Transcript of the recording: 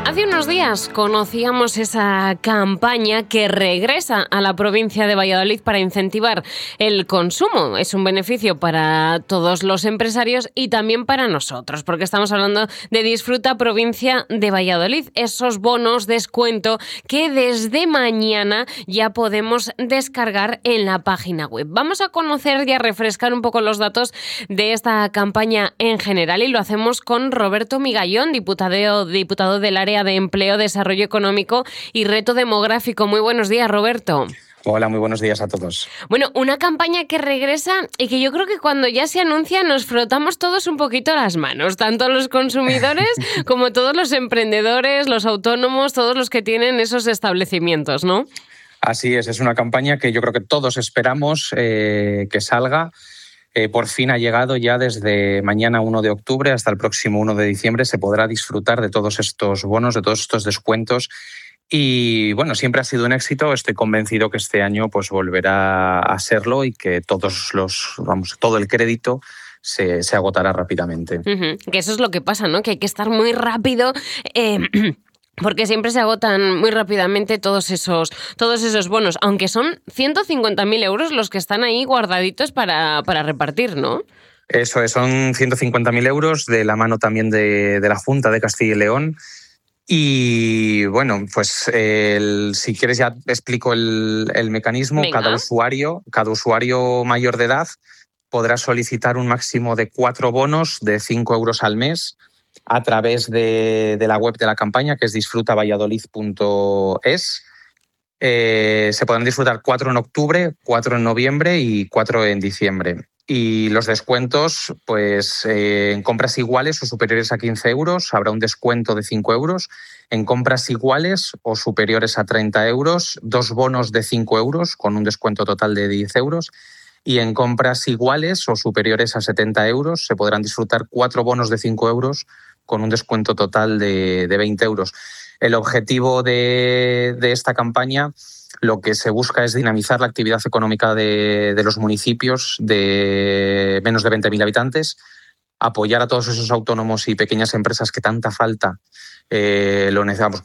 Hace unos días conocíamos esa campaña que regresa a la provincia de Valladolid para incentivar el consumo. Es un beneficio para todos los empresarios y también para nosotros, porque estamos hablando de Disfruta Provincia de Valladolid, esos bonos descuento que desde mañana ya podemos descargar en la página web. Vamos a conocer y a refrescar un poco los datos de esta campaña en general y lo hacemos con Roberto Migallón, diputado del área de Empleo, Desarrollo Económico y Reto Demográfico. Muy buenos días, Roberto. Hola, muy buenos días a todos. Bueno, una campaña que regresa y que yo creo que cuando ya se anuncia nos frotamos todos un poquito las manos, tanto los consumidores como todos los emprendedores, los autónomos, todos los que tienen esos establecimientos, ¿no? Así es una campaña que yo creo que todos esperamos que salga. Por fin ha llegado ya desde mañana 1 de octubre hasta el próximo 1 de diciembre. Se podrá disfrutar de todos estos bonos, de todos estos descuentos. Y bueno, siempre ha sido un éxito. Estoy convencido que este año pues volverá a serlo y que todo el crédito se agotará rápidamente. Que eso es lo que pasa, ¿no? Que hay que estar muy rápido. Porque siempre se agotan muy rápidamente todos esos bonos, aunque son 150.000 euros los que están ahí guardaditos para repartir, ¿no? Eso es, son 150.000 euros de la mano también de la Junta de Castilla y León. Y bueno, pues si quieres ya explico el mecanismo. Venga. Cada usuario mayor de edad podrá solicitar un máximo de 4 bonos de 5 euros al mes a través de la web de la campaña, que es disfrutavalladolid.es. Se podrán disfrutar 4 en octubre, 4 en noviembre y 4 en diciembre. Y los descuentos, pues en compras iguales o superiores a 15 euros habrá un descuento de 5 euros. En compras iguales o superiores a 30 euros, 2 bonos de 5 euros con un descuento total de 10 euros. Y en compras iguales o superiores a 70 euros se podrán disfrutar 4 bonos de 5 euros con un descuento total de 20 euros. El objetivo de esta campaña, lo que se busca es dinamizar la actividad económica de los municipios de menos de 20.000 habitantes, apoyar a todos esos autónomos y pequeñas empresas que tanta falta lo necesitamos,